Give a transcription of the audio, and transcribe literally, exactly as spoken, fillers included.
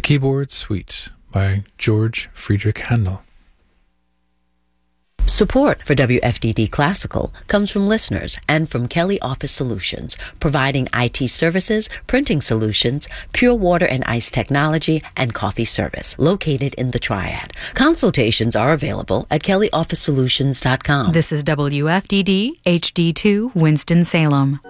Keyboard Suite by George Friedrich Handel. Support for W F D D Classical comes from listeners and from Kelly Office Solutions, providing I T services, printing solutions, pure water and ice technology, and coffee service, located in the Triad. Consultations are available at kelly office solutions dot com. This is W F D D H D two Winston-Salem.